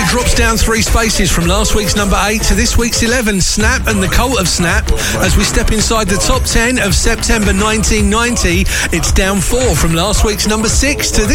drops down 3 spaces from last week's number 8 to this week's 11. Snap and the Cult of Snap. As we step inside the top 10 of September 1990, it's down 4 from last week's number 6 to this